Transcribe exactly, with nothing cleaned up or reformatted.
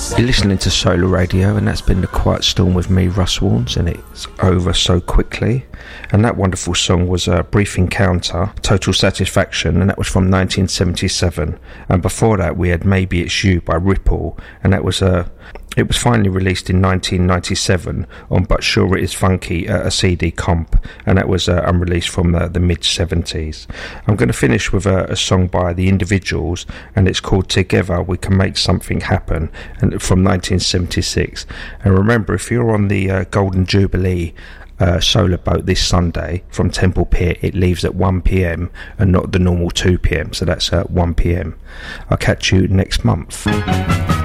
You're listening to Solar Radio, and that's been The Quiet Storm with me, Russ Warnes, and it's over so quickly. And that wonderful song was a Brief Encounter, Total Satisfaction, and that was from nineteen seventy-seven. And before that we had Maybe It's You by Ripple, and that was a it was finally released in nineteen ninety-seven on But Sure It Is Funky, uh, a C D comp, and that was uh, unreleased from the, the mid seventies. I'm going to finish with a, a song by The Individuals, and it's called Together We Can Make Something Happen, and from nineteen seventy-six. And remember, if you're on the uh, Golden Jubilee uh, solar boat this Sunday from Temple Pier, it leaves at one p.m. and not the normal two p.m, so that's at one p.m. I'll catch you next month.